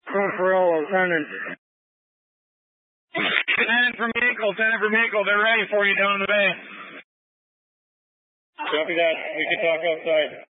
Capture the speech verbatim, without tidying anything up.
Farrell, Lieutenant. Lieutenant from Meikle, Lieutenant from Meikle, they're ready for you down in the bay. Copy that. We can talk outside.